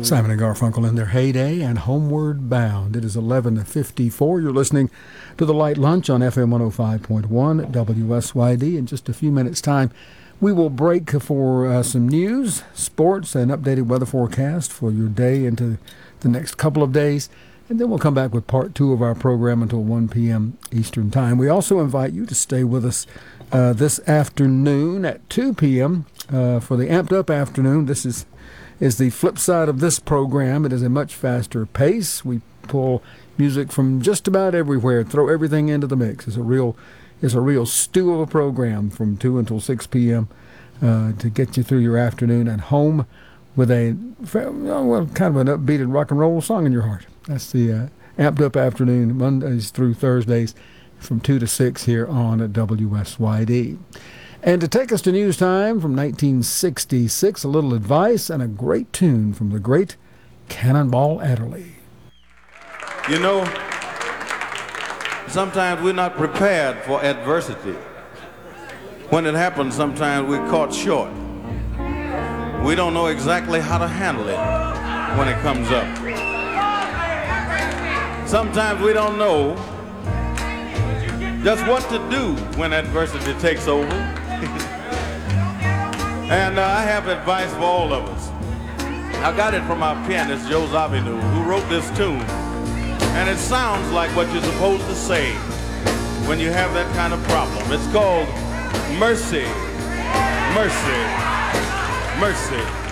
Simon and Garfunkel in their heyday and Homeward Bound. It is 11:54. You're listening to The Light Lunch on FM 105.1 WSYD. In just a few minutes' time, we will break for some news, sports, and updated weather forecast for your day into the next couple of days. And then we'll come back with part two of our program until 1 p.m. Eastern Time. We also invite you to stay with us this afternoon at 2 p.m. For the Amped Up Afternoon. This is the flip side of this program. It is a much faster pace. We pull music from just about everywhere, throw everything into the mix. It's a real stew of a program from 2 until 6 p.m. To get you through your afternoon and home with a kind of an upbeat and rock and roll song in your heart. That's the Amped Up Afternoon, Mondays through Thursdays from 2 to 6 here on WSYD. And to take us to news time from 1966, a little advice and a great tune from the great Cannonball Adderley. You know, sometimes we're not prepared for adversity. When it happens, sometimes we're caught short. We don't know exactly how to handle it when it comes up. Sometimes we don't know just what to do when adversity takes over. And I have advice for all of us. I got it from our pianist, Joe Zawinul, who wrote this tune. And it sounds like what you're supposed to say when you have that kind of problem. It's called Mercy, Mercy, Mercy.